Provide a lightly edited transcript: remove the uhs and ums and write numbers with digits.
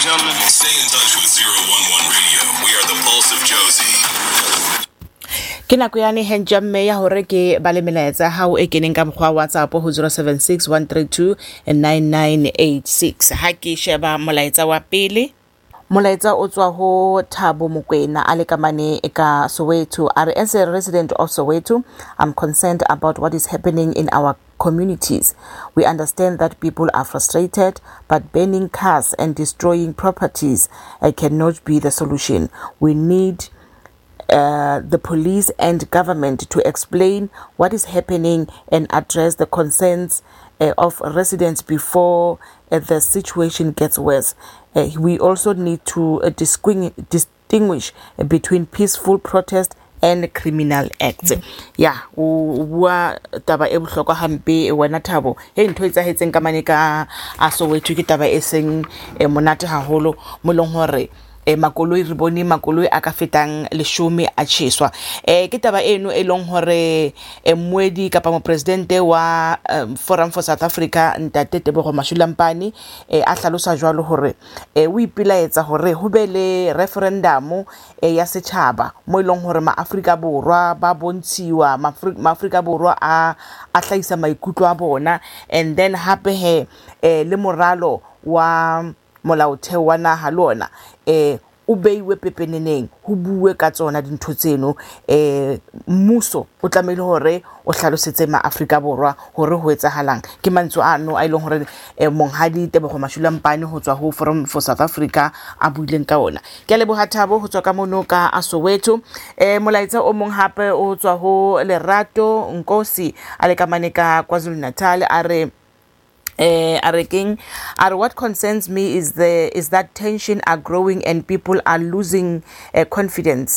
gentlemen, stay in touch with 011 Radio. We are the pulse of Josie. Ke nako ya jamme ya hore ke ba le melaetsa ha o e keneng ka mokgwa wa WhatsApp ho 076 132 9986. Ha ke sheba molaetsa wa pele, molaetsa o tswa ho Thabo Mokwena a le kamane ka Soweto. As a resident of Soweto, I'm concerned about what is happening in our communities. We understand that people are frustrated, but burning cars and destroying properties cannot be the solution. We need the police and government to explain what is happening and address the concerns of residents before the situation gets worse. We also need to distinguish between peaceful protest and criminal acts. Yeah, wa taba e bohlokwa hampe wena Thabo. He ntho etsa hetseng ka mane ka Soweto ke taba e seng monate haholo mo leng hore makoloi re bone makoloi a ka fetang 10 a tjheswa. Ke taba eno e leng hore moedi kapa mo presidente wa Forum for South Africa Ntate Tebogo Mashulampane a hlalosa jwalo hore o ipilaetsa hore ho be le referendum ya setjhaba mo ileng hore maAfrika Borwa ba bontshiwa maAfrika Borwa a hlaisa maikutlo a bona, and then hape le moralo wa molaotheo wa naha lona o beiwe pepeneneng ho buwe ka tsona dintho tseno. Mmuso o tlamehile hore o hlalosetse maAfrika Borwa hore ho etsahalang. Ke mantso ano a ileng hore monghadi Tebogo Mashulampane ho tswa ho Forum for South Africa a buileng ka ona. Ke a leboha Thabo ho tswa ka mono ka Soweto. Molaetsa o mong hape o tswa ho Lerato Nkosi a le ka mane ka KwaZulu-Natal what concerns me is that tension are growing and people are losing confidence